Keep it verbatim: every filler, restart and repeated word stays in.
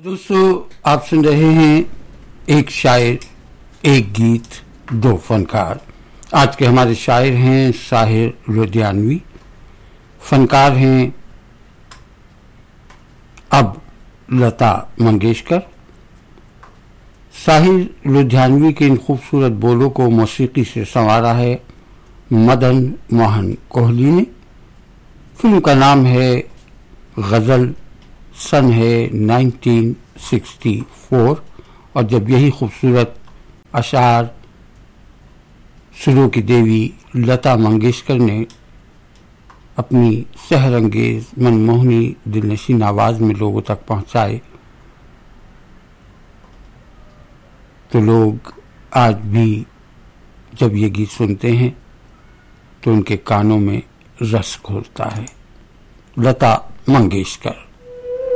दोस्तों, आप सुन रहे हैं एक शायर एक गीत दो फनकार। आज के हमारे शायर हैं साहिर लुधियानवी, फनकार हैं अब लता मंगेशकर। साहिर लुधियानवी के इन खूबसूरत बोलों को मौसीकी से संवारा है मदन मोहन कोहली ने। फिल्म का नाम है गज़ल, सन है नाइनटीन सिक्सटी फोर, और जब यही खूबसूरत अशार सुरों की देवी लता मंगेशकर ने अपनी सहरंगेज मनमोहनी दिलनशीन आवाज में लोगों तक पहुंचाए, तो लोग आज भी जब ये गीत सुनते हैं तो उनके कानों में रस घोलता है। लता मंगेशकर।